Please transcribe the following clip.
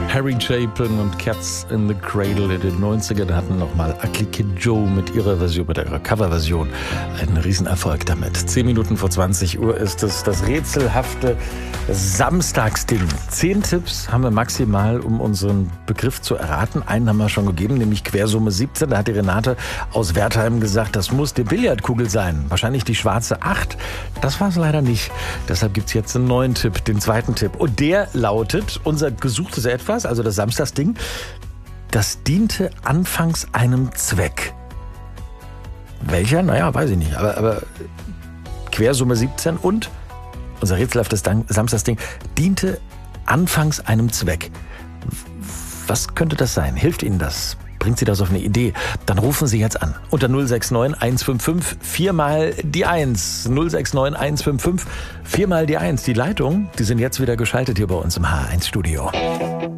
Harry Chapin und Cats in the Cradle in den 90ern hatten nochmal Ugly Kid Joe mit ihrer Coverversion einen Riesenerfolg damit. 10 Minuten vor 20 Uhr ist es das rätselhafte Samstagsding. 10 Tipps haben wir maximal, um unseren Begriff zu erraten. Einen haben wir schon gegeben, nämlich Quersumme 17. Da hat die Renate aus Wertheim gesagt, das muss die Billardkugel sein. Wahrscheinlich die schwarze 8. Das war es leider nicht. Deshalb gibt es jetzt einen neuen Tipp, den zweiten Tipp. Und der lautet, unser gesuchtes Etwas, also das Samstagsding, das diente anfangs einem Zweck. Welcher? Naja, weiß ich nicht. Aber Quersumme 17 und unser rätselhaftes Samstagsding diente anfangs einem Zweck. Was könnte das sein? Hilft Ihnen das? Bringt Sie das auf eine Idee? Dann rufen Sie jetzt an. Unter 069 155 4 mal die 1. 069 155 4 mal die 1. Die Leitungen, die sind jetzt wieder geschaltet hier bei uns im H1 Studio.